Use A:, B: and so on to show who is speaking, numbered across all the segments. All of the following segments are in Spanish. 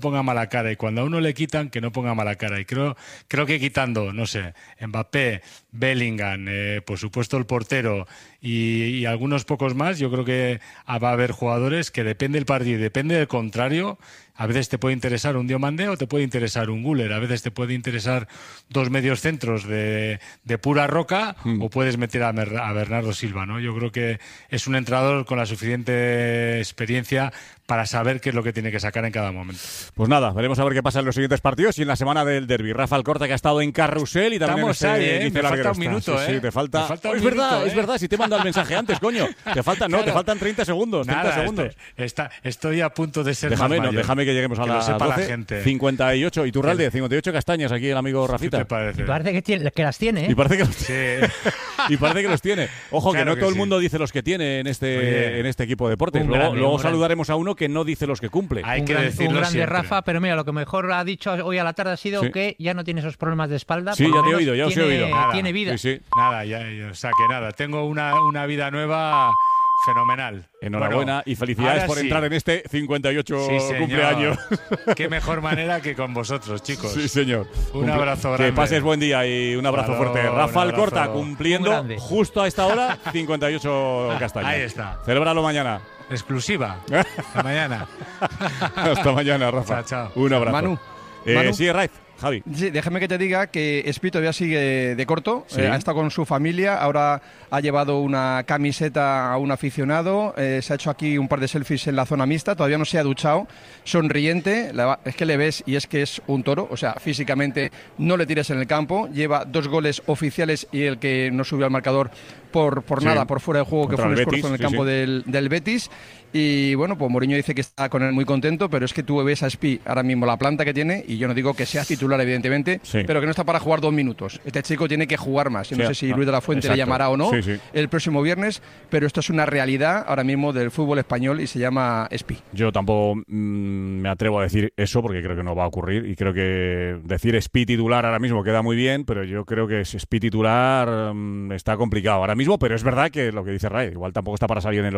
A: ponga mala cara, y cuando a uno le quitan, que no ponga mala cara. Y creo que quitando, no sé, Mbappé, Bellingham, por supuesto el portero y algunos pocos más, yo creo que va a haber jugadores que depende del partido, depende del contrario. A veces te puede interesar un Diomandé o te puede interesar un Güler. A veces te puede interesar dos mediocentros de pura roca o puedes meter a Bernardo Silva, ¿no? Yo creo que es un entrenador con la suficiente experiencia para saber qué es lo que tiene que sacar en cada momento.
B: Pues nada, veremos a ver qué pasa en los siguientes partidos y en la semana del derbi. Rafa Alcorta, que ha estado en Carrusel y también
A: estamos ahí, me falta un minuto,
B: sí, te falta
A: un
B: es
A: minuto,
B: verdad, es verdad, si te he mandado el mensaje antes, coño. Te faltan 30 segundos.
A: Nada,
B: 30 segundos.
A: Estoy a punto de ser
B: déjame que lleguemos a las 12.
A: La gente.
B: 58, y Turralde, 58 castañas aquí el amigo Rafita.
A: ¿Qué te parece?
C: Y parece que las tiene, ¿eh?
B: Y parece que los tiene. Ojo, claro, que no todo el mundo dice los que tiene en este equipo de deportes. Luego saludaremos a uno que no dice los que cumple.
A: Hay que decirlo
C: un grande
A: siempre.
C: Rafa, pero mira, lo que mejor ha dicho hoy a la tarde ha sido que ya no tiene esos problemas de espalda.
B: Sí, ya te he oído, ya os he oído.
C: Tiene vida.
B: Sí.
A: Nada, o sea que nada, tengo una vida nueva fenomenal.
B: Enhorabuena y felicidades por entrar en este 58 cumpleaños.
A: Qué mejor manera que con vosotros, chicos.
B: Sí, señor.
A: Un abrazo grande.
B: Que pases buen día y un abrazo fuerte. Rafa Alcorta cumpliendo justo a esta hora 58 castañas.
A: Ahí está.
B: Celébralo mañana.
A: Exclusiva. Hasta mañana.
B: Hasta mañana, Rafa.
A: Chao.
B: Un abrazo.
D: Manu.
B: Sí, Raiz. Javi.
D: Sí, déjame que te diga que Espi todavía sigue de corto,
B: ¿Sí?
D: Ha estado con su familia, ahora ha llevado una camiseta a un aficionado, se ha hecho aquí un par de selfies en la zona mixta, todavía no se ha duchado, sonriente, es que le ves y es que es un toro, o sea, físicamente no le tires en el campo, lleva 2 goles oficiales y el que no subió al marcador por nada, por fuera de juego, que fue un esfuerzo en el campo del Betis. Y bueno, pues Mourinho dice que está con él muy contento, pero es que tú ves a Espi ahora mismo la planta que tiene, y yo no digo que sea titular evidentemente, pero que no está para jugar 2 minutos. Este chico tiene que jugar más. Yo no sé si Luis de la Fuente le llamará o no el próximo viernes, pero esto es una realidad ahora mismo del fútbol español y se llama Espi.
B: Yo tampoco me atrevo a decir eso porque creo que no va a ocurrir, y creo que decir Espi titular ahora mismo queda muy bien, pero yo creo que Espi titular está complicado ahora mismo, pero es verdad que lo que dice Ray, igual tampoco está para salir en el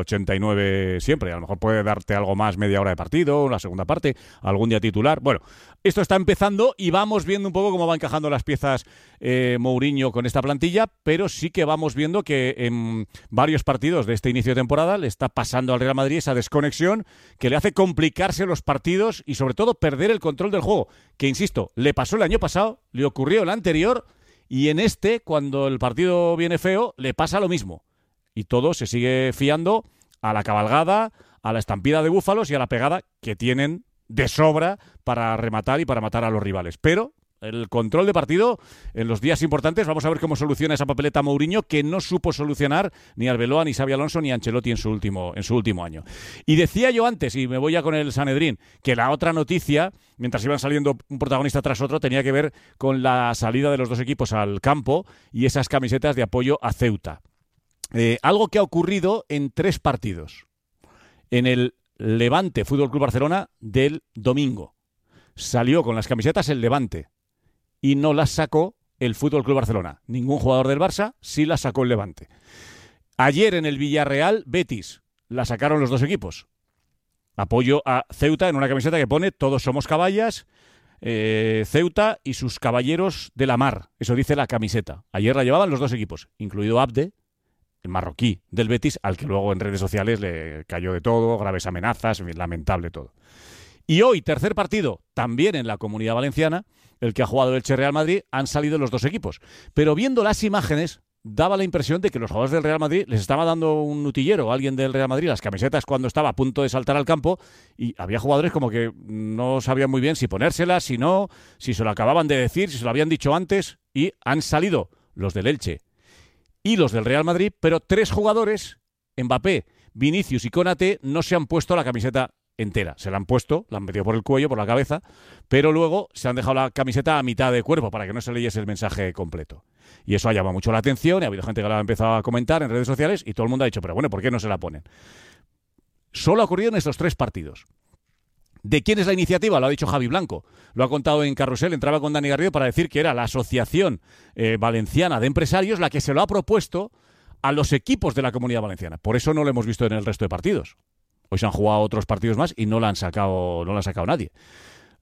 B: 89 siempre. A lo mejor puede darte algo más, media hora de partido, la segunda parte, algún día titular. Bueno, esto está empezando y vamos viendo un poco cómo va encajando las piezas Mourinho con esta plantilla, pero sí que vamos viendo que en varios partidos de este inicio de temporada le está pasando al Real Madrid esa desconexión que le hace complicarse los partidos y sobre todo perder el control del juego, que insisto, le pasó el año pasado, le ocurrió el anterior, y en este, cuando el partido viene feo, le pasa lo mismo. Y todo se sigue fiando a la cabalgada, a la estampida de búfalos y a la pegada que tienen de sobra para rematar y para matar a los rivales. Pero el control de partido en los días importantes, vamos a ver cómo soluciona esa papeleta Mourinho, que no supo solucionar ni Arbeloa, ni Xabi Alonso, ni Ancelotti en su último año. Y decía yo antes, y me voy ya con el Sanedrín, que la otra noticia, mientras iban saliendo un protagonista tras otro, tenía que ver con la salida de los dos equipos al campo y esas camisetas de apoyo a Ceuta. Algo que ha ocurrido en 3 partidos. En el Levante Fútbol Club Barcelona del domingo salió con las camisetas el Levante y no las sacó el Fútbol Club Barcelona. Ningún jugador del Barça, sí las sacó el Levante. Ayer en el Villarreal Betis la sacaron los dos equipos. Apoyo a Ceuta en una camiseta que pone "Todos somos caballas", Ceuta y sus caballeros de la mar. Eso dice la camiseta. Ayer la llevaban los dos equipos, incluido Abde, el marroquí del Betis, al que luego en redes sociales le cayó de todo, graves amenazas, lamentable todo. Y hoy, tercer partido, también en la Comunidad Valenciana, el que ha jugado el Elche Real Madrid, han salido los dos equipos. Pero viendo las imágenes, daba la impresión de que los jugadores del Real Madrid les estaba dando un nutillero a alguien del Real Madrid las camisetas cuando estaba a punto de saltar al campo, y había jugadores como que no sabían muy bien si ponérselas, si no, si se lo acababan de decir, si se lo habían dicho antes, y han salido los del Elche y los del Real Madrid, pero 3 jugadores, Mbappé, Vinicius y Konaté, no se han puesto la camiseta entera. Se la han puesto, la han metido por el cuello, por la cabeza, pero luego se han dejado la camiseta a mitad de cuerpo para que no se leyese el mensaje completo. Y eso ha llamado mucho la atención y ha habido gente que lo ha empezado a comentar en redes sociales y todo el mundo ha dicho, pero bueno, ¿por qué no se la ponen? Solo ha ocurrido en estos 3 partidos. ¿De quién es la iniciativa? Lo ha dicho Javi Blanco. Lo ha contado en Carrusel, entraba con Dani Garrido para decir que era la Asociación Valenciana de Empresarios la que se lo ha propuesto a los equipos de la Comunidad Valenciana. Por eso no lo hemos visto en el resto de partidos. Hoy se han jugado otros partidos más y no la han sacado nadie.